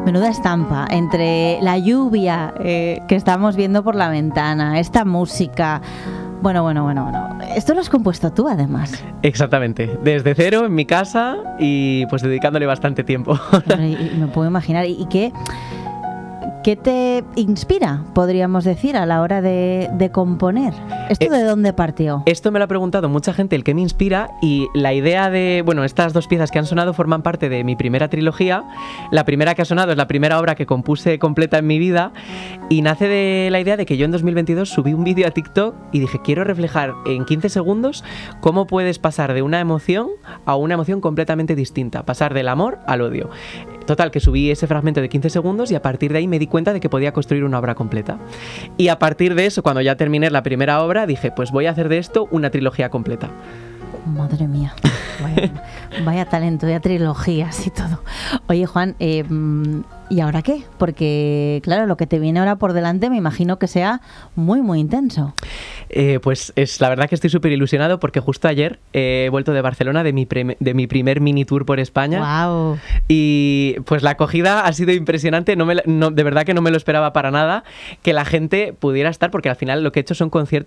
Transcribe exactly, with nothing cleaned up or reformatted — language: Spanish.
Menuda estampa entre la lluvia eh, que estamos viendo por la ventana, esta música. Bueno, bueno, bueno, bueno. Esto lo has compuesto tú, además. Exactamente. Desde cero, en mi casa, y pues dedicándole bastante tiempo. Y me puedo imaginar. ¿Y qué, qué te inspira, podríamos decir, a la hora de, de componer? ¿Esto eh, de dónde partió? Esto me lo ha preguntado mucha gente, el que me inspira, y la idea de... Bueno, estas dos piezas que han sonado forman parte de mi primera trilogía. La primera que ha sonado es la primera obra que compuse completa en mi vida, y nace de la idea de que yo en dos mil veintidós subí un vídeo a TikTok y dije, quiero reflejar en quince segundos cómo puedes pasar de una emoción a una emoción completamente distinta, pasar del amor al odio. Total, que subí ese fragmento de quince segundos y a partir de ahí me di cuenta de que podía construir una obra completa. Y a partir de eso, cuando ya terminé la primera obra, dije, pues voy a hacer de esto una trilogía completa. Madre mía, vaya, vaya talento, ya trilogías y todo. Oye, Juan, eh, ¿y ahora qué? Porque, claro, lo que te viene ahora por delante me imagino que sea muy, muy intenso. Eh, pues es la verdad que estoy súper ilusionado porque justo ayer eh, he vuelto de Barcelona de mi, pre- de mi primer mini tour por España. ¡Wow! Y pues la acogida ha sido impresionante, no me, no, de verdad que no me lo esperaba para nada, que la gente pudiera estar, porque al final lo que he hecho son conciertos